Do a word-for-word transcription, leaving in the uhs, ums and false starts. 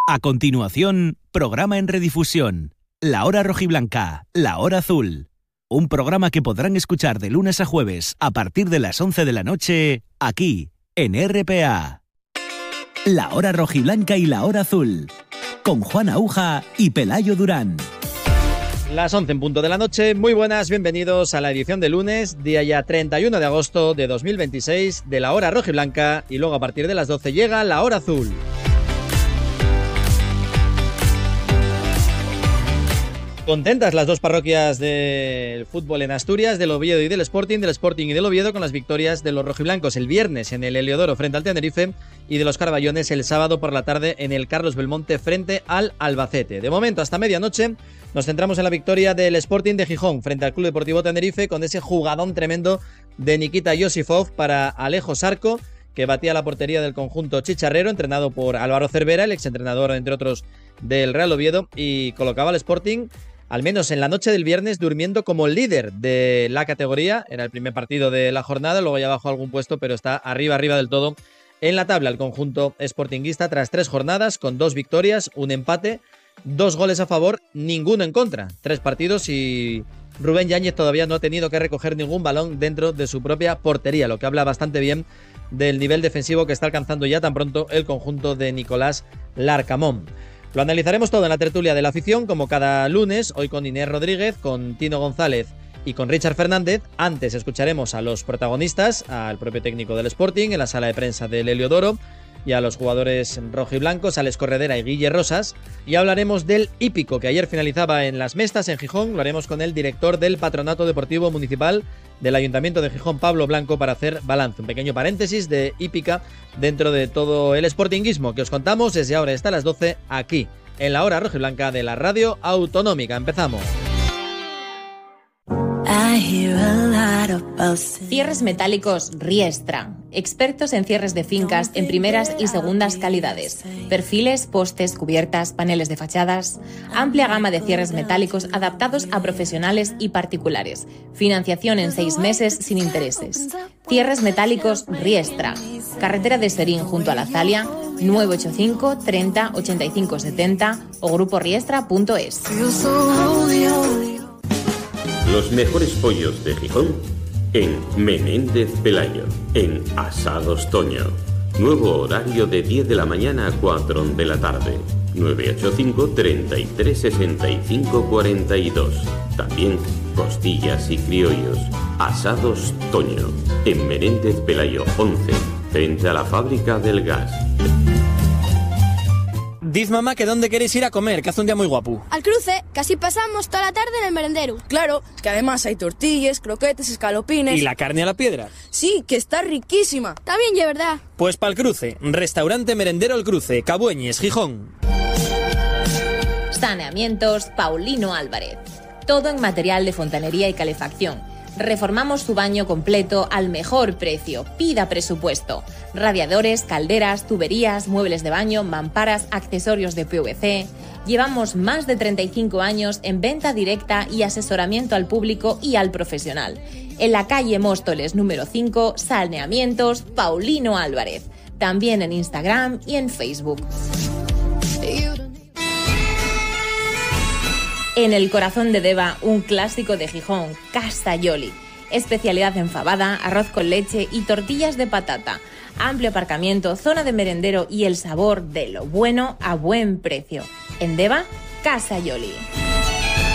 A continuación, programa en redifusión. La Hora Rojiblanca, La Hora Azul. Un programa que podrán escuchar de lunes a jueves a partir de las once de la noche, aquí, en R P A. La Hora Rojiblanca y La Hora Azul, con Juan Aúja y Pelayo Durán. Las once en punto de la noche, muy buenas, bienvenidos a la edición de lunes, día ya treinta y uno de agosto de dos mil veintiséis, de La Hora Rojiblanca, y luego a partir de las doce llega La Hora Azul. Contentas las dos parroquias del fútbol en Asturias, del Oviedo y del Sporting, del Sporting y del Oviedo, con las victorias de los rojiblancos el viernes en el Heliodoro frente al Tenerife y de los carballones el sábado por la tarde en el Carlos Belmonte frente al Albacete. De momento, hasta medianoche, nos centramos en la victoria del Sporting de Gijón frente al Club Deportivo Tenerife, con ese jugadón tremendo de Nikita Yosifov para Alejo Sarco, que batía la portería del conjunto chicharrero, entrenado por Álvaro Cervera, el exentrenador, entre otros, del Real Oviedo, y colocaba al Sporting, al menos en la noche del viernes, durmiendo como líder de la categoría. Era el primer partido de la jornada, luego ya bajó algún puesto, pero está arriba, arriba del todo en la tabla el conjunto sportinguista tras tres jornadas, con dos victorias, un empate, dos goles a favor, ninguno en contra. Tres partidos y Rubén Yáñez todavía no ha tenido que recoger ningún balón dentro de su propia portería, lo que habla bastante bien del nivel defensivo que está alcanzando ya tan pronto el conjunto de Nicolás Larcamón. Lo analizaremos todo en la tertulia de la afición, como cada lunes, hoy con Inés Rodríguez, con Tino González y con Richard Fernández. Antes escucharemos a los protagonistas, al propio técnico del Sporting en la sala de prensa del Heliodoro, y a los jugadores rojiblancos, Alex Corredera y Guille Rosas, y hablaremos del hípico que ayer finalizaba en Las Mestas, en Gijón. Lo haremos con el director del Patronato Deportivo Municipal del Ayuntamiento de Gijón, Pablo Blanco, para hacer balance. Un pequeño paréntesis de hípica dentro de todo el sportinguismo que os contamos desde ahora hasta las doce, aquí, en la Hora Rojiblanca de la Radio Autonómica. Empezamos. Cierres metálicos Riestra. Expertos en cierres de fincas en primeras y segundas calidades. Perfiles, postes, cubiertas, paneles de fachadas. Amplia gama de cierres metálicos adaptados a profesionales y particulares. Financiación en seis meses sin intereses. Cierres metálicos Riestra. Carretera de Serín junto a La Zalia, nueve ocho cinco, treinta, ochenta y cinco setenta o grupo riestra punto es. Los mejores pollos de Gijón en Menéndez Pelayo, en Asados Toño. Nuevo horario de diez de la mañana a cuatro de la tarde. nueve ocho cinco, treinta y tres, sesenta y cinco, cuarenta y dos. También costillas y criollos. Asados Toño, en Menéndez Pelayo once, frente a la fábrica del gas. Diz mamá que dónde queréis ir a comer, que hace un día muy guapo. Al Cruce, que así pasamos toda la tarde en el merendero. Claro, que además hay tortillas, croquetes, escalopines. ¿Y la carne a la piedra? Sí, que está riquísima. Está bien, ya verdad. Pues pa'l Cruce, restaurante merendero El Cruce, Cabueñes, Gijón. Saneamientos Paulino Álvarez. Todo en material de fontanería y calefacción. Reformamos su baño completo al mejor precio. Pida presupuesto. Radiadores, calderas, tuberías, muebles de baño, mamparas, accesorios de P V C. Llevamos más de treinta y cinco años en venta directa y asesoramiento al público y al profesional. En la calle Móstoles número cinco, Saneamientos Paulino Álvarez. También en Instagram y en Facebook. En el corazón de Deva, un clásico de Gijón, Casa Yoli. Especialidad en fabada, arroz con leche y tortillas de patata. Amplio aparcamiento, zona de merendero y el sabor de lo bueno a buen precio. En Deva, Casa Yoli.